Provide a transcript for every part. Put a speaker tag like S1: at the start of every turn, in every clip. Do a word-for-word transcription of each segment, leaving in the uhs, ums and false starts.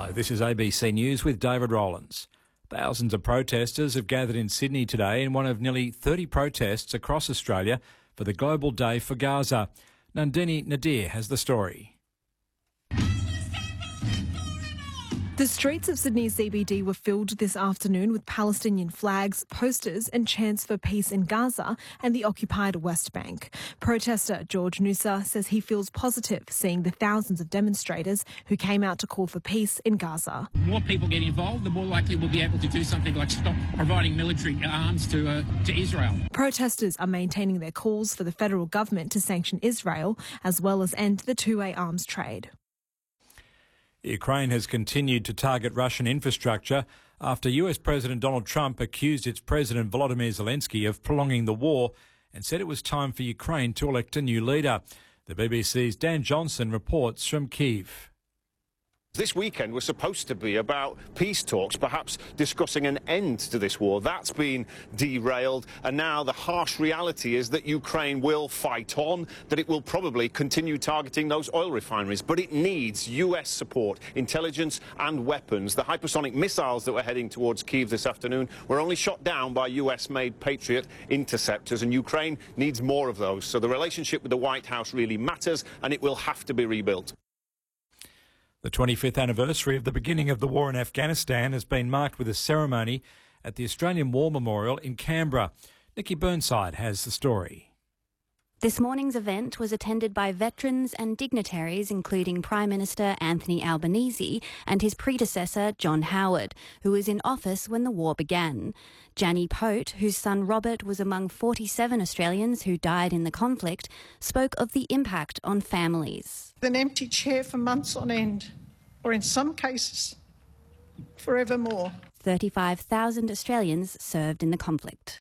S1: Hello, this is A B C News with David Rowlands. Thousands of protesters have gathered in Sydney today in one of nearly thirty protests across Australia for the Global Day for Gaza. Nandini Nadir has the story.
S2: The streets of Sydney's C B D were filled this afternoon with Palestinian flags, posters and chants for peace in Gaza and the occupied West Bank. Protester George Noosa says he feels positive seeing the thousands of demonstrators who came out to call for peace in Gaza.
S3: The more people get involved, the more likely we'll be able to do something like stop providing military arms to, uh, to Israel.
S2: Protesters are maintaining their calls for the federal government to sanction Israel as well as end the two-way arms trade.
S1: Ukraine has continued to target Russian infrastructure after U S President Donald Trump accused its President Volodymyr Zelensky of prolonging the war and said it was time for Ukraine to elect a new leader. The B B C's Dan Johnson reports from Kyiv.
S4: This weekend was supposed to be about peace talks, perhaps discussing an end to this war. That's been derailed, and now the harsh reality is that Ukraine will fight on, that it will probably continue targeting those oil refineries. But it needs U S support, intelligence and weapons. The hypersonic missiles that were heading towards Kyiv this afternoon were only shot down by U S-made Patriot interceptors, and Ukraine needs more of those. So the relationship with the White House really matters, and it will have to be rebuilt.
S1: The twenty-fifth anniversary of the beginning of the war in Afghanistan has been marked with a ceremony at the Australian War Memorial in Canberra. Nikki Burnside has the story.
S5: This morning's event was attended by veterans and dignitaries, including Prime Minister Anthony Albanese and his predecessor John Howard, who was in office when the war began. Jannie Pote, whose son Robert was among forty-seven Australians who died in the conflict, spoke of the impact on families.
S6: An empty chair for months on end, or in some cases, forevermore.
S5: thirty-five thousand Australians served in the conflict.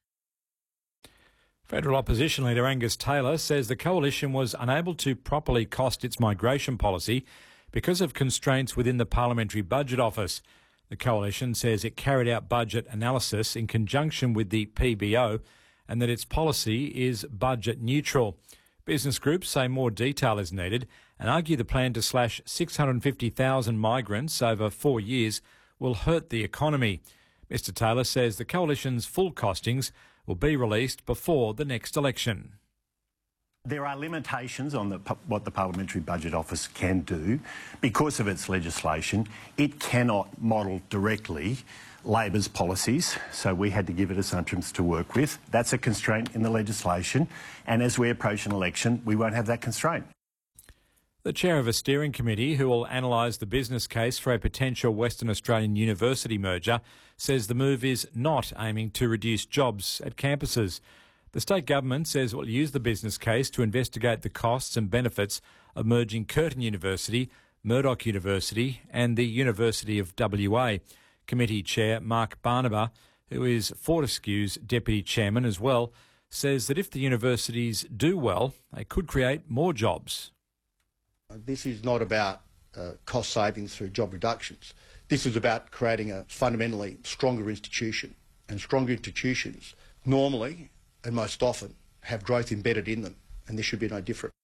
S1: Federal opposition leader Angus Taylor says the coalition was unable to properly cost its migration policy because of constraints within the Parliamentary Budget Office. The coalition says it carried out budget analysis in conjunction with the P B O and that its policy is budget neutral. Business groups say more detail is needed and argue the plan to slash six hundred fifty thousand migrants over four years will hurt the economy. Mister Taylor says the coalition's full costings will be released before the next election.
S7: There are limitations on the, what the Parliamentary Budget Office can do. Because of its legislation, it cannot model directly Labor's policies, so we had to give it assumptions to work with. That's a constraint in the legislation, and as we approach an election, we won't have that constraint.
S1: The chair of a steering committee who will analyse the business case for a potential Western Australian university merger says the move is not aiming to reduce jobs at campuses. The state government says it will use the business case to investigate the costs and benefits of merging Curtin University, Murdoch University and the University of W A. Committee Chair Mark Barnaba, who is Fortescue's Deputy Chairman as well, says that if the universities do well, they could create more jobs.
S8: This is not about uh, cost savings through job reductions. This is about creating a fundamentally stronger institution. And stronger institutions normally and most often have growth embedded in them, and this should be no different.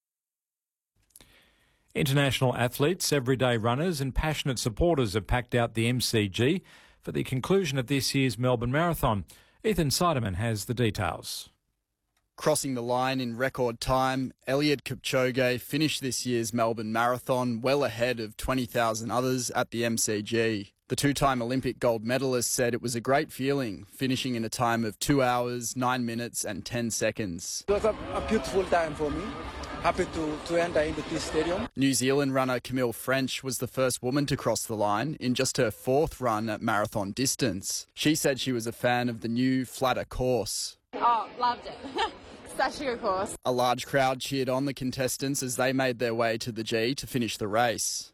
S1: International athletes, everyday runners and passionate supporters have packed out the M C G for the conclusion of this year's Melbourne Marathon. Ethan Seidemann has the details.
S9: Crossing the line in record time, Eliud Kipchoge finished this year's Melbourne Marathon well ahead of twenty thousand others at the M C G. The two-time Olympic gold medalist said it was a great feeling, finishing in a time of two hours, nine minutes and ten seconds.
S10: It was a, a beautiful time for me. Happy to, to enter into this stadium.
S9: New Zealand runner Camille French was the first woman to cross the line in just her fourth run at marathon distance. She said she was a fan of the new, flatter course.
S11: Oh, loved it. Such a good course.
S9: A large crowd cheered on the contestants as they made their way to the G to finish the race.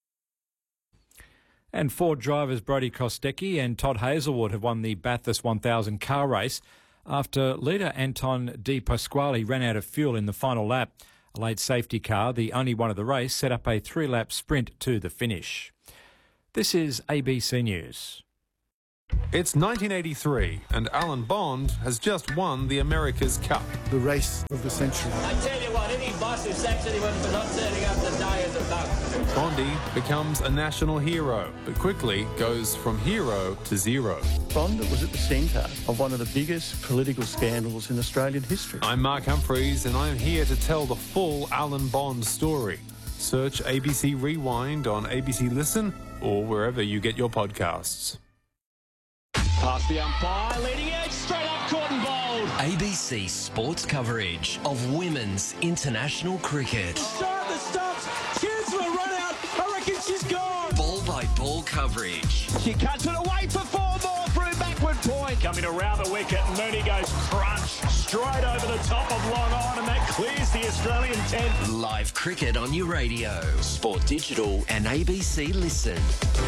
S1: And Ford drivers Brodie Kostecki and Todd Hazelwood have won the Bathurst one thousand car race after leader Anton De Pasquale ran out of fuel in the final lap. A late safety car, the only one of the race, set up a three-lap sprint to the finish. This is A B C News.
S12: It's nineteen eighty-three and Alan Bond has just won the America's Cup.
S13: The race of the century.
S14: I tell you what, any boss who sacks anyone for not turning up the day is a bug.
S12: Bondi becomes a national hero, but quickly goes from hero to zero.
S13: Bond was at the centre of one of the biggest political scandals in Australian history.
S12: I'm Mark Humphreys, and I'm here to tell the full Alan Bond story. Search A B C Rewind on A B C Listen or wherever you get your podcasts.
S14: Past the umpire, leading edge, straight up caught and bowled.
S15: A B C sports coverage of women's international cricket.
S14: Start the stops, chance for a run out, I reckon she's gone.
S15: Ball by ball coverage.
S14: She cuts it away for four more through backward point. Coming around the wicket, Mooney goes crunch, straight over the top of long on, and that clears the Australian tent.
S15: Live cricket on your radio, Sport Digital and A B C Listen.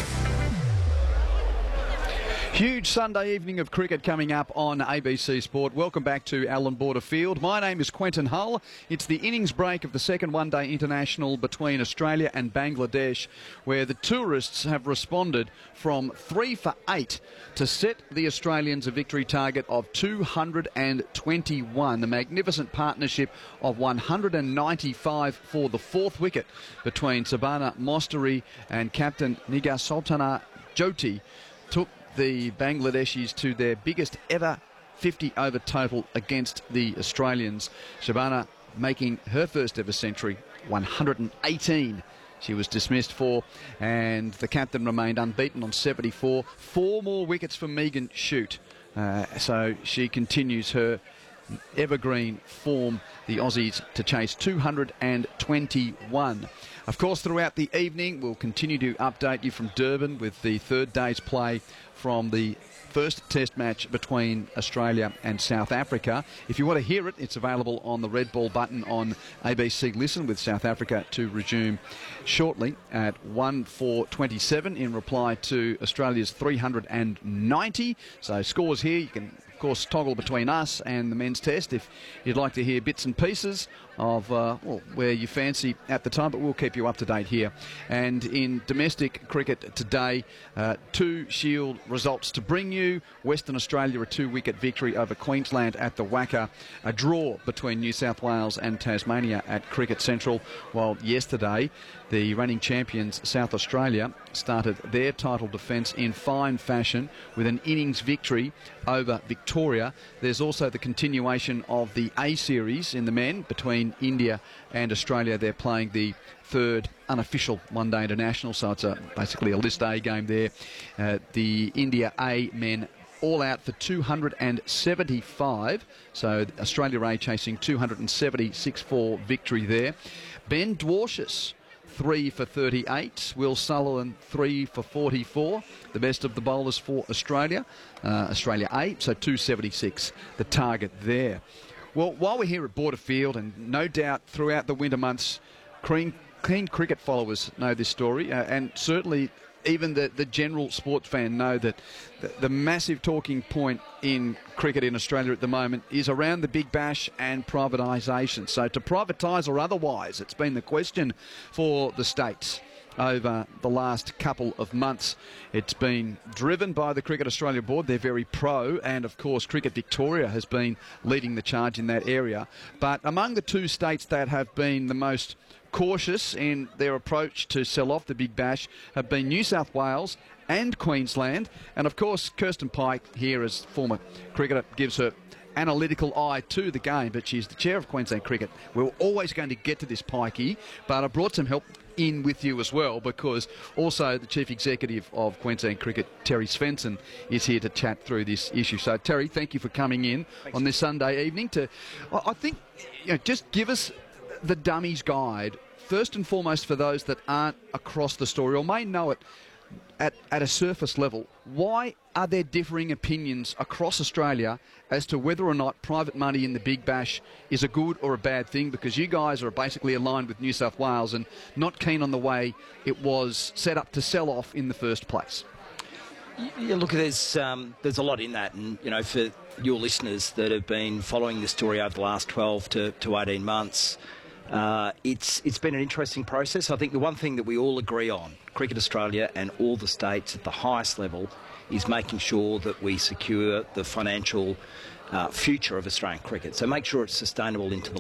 S16: Huge Sunday evening of cricket coming up on A B C Sport. Welcome back to Allan Border Field. My name is Quentin Hull. It's the innings break of the second one-day international between Australia and Bangladesh, where the tourists have responded from three for eight to set the Australians a victory target of two hundred twenty-one. The magnificent partnership of one hundred ninety-five for the fourth wicket between Sabana Mostari and captain Nigar Sultana Jyoti took the Bangladeshis to their biggest ever fifty over total against the Australians. Shabana making her first ever century, one hundred eighteen she was dismissed for, and the captain remained unbeaten on seventy-four. Four more wickets for Megan Shute, uh, so she continues her evergreen form, the Aussies to chase two hundred twenty-one. Of course, throughout the evening, we'll continue to update you from Durban with the third day's play from the first test match between Australia and South Africa. If you want to hear it, it's available on the red ball button on A B C Listen, with South Africa to resume shortly at one four twenty-seven in reply to Australia's three hundred ninety. So scores here, you can of course toggle between us and the men's test if you'd like to hear bits and pieces of uh, well, where you fancy at the time, but we'll keep you up to date here. And in domestic cricket today, uh, two Shield results to bring you. Western Australia, a two-wicket victory over Queensland at the Wacker, a draw between New South Wales and Tasmania at Cricket Central, while yesterday the reigning champions South Australia started their title defence in fine fashion with an innings victory over Victoria. There's also the continuation of the A Series in the men between India and Australia. They're playing the third unofficial one-day international, so it's a, basically a List A game there. Uh, the India A men all out for two hundred seventy-five, so Australia A chasing two hundred seventy-six for victory there. Ben Dwarshuis, three for thirty-eight. Will Sullivan, three for forty-four. The best of the bowlers for Australia. Uh, Australia A, so two seventy-six, the target there. Well, while we're here at Border Field, and no doubt throughout the winter months, keen, keen cricket followers know this story, uh, and certainly even the, the general sports fan know that the, the massive talking point in cricket in Australia at the moment is around the Big Bash and privatisation. So to privatise or otherwise, it's been the question for the states over the last couple of months. It's been driven by the Cricket Australia Board. They're very pro, and of course Cricket Victoria has been leading the charge in that area. But among the two states that have been the most cautious in their approach to sell off the Big Bash have been New South Wales and Queensland. And of course Kirsten Pike, here as former cricketer, gives her analytical eye to the game, but she's the chair of Queensland Cricket. We're always going to get to this, Pikey, but I brought some help in with you as well, because also the Chief Executive of Queensland Cricket, Terry Svensson, is here to chat through this issue. So Terry, thank you for coming in Thanks. on this Sunday evening to, I think, you know, just give us the dummies guide, first and foremost for those that aren't across the story or may know it at, at a surface level. Why are there differing opinions across Australia as to whether or not private money in the Big Bash is a good or a bad thing? Because you guys are basically aligned with New South Wales and not keen on the way it was set up to sell off in the first place.
S17: Yeah, look, there's um, there's a lot in that, and you know, for your listeners that have been following this story over the last twelve to eighteen months, uh, it's it's been an interesting process. I think the one thing that we all agree on, Cricket Australia and all the states at the highest level, is making sure that we secure the financial uh, future of Australian cricket. So make sure it's sustainable into the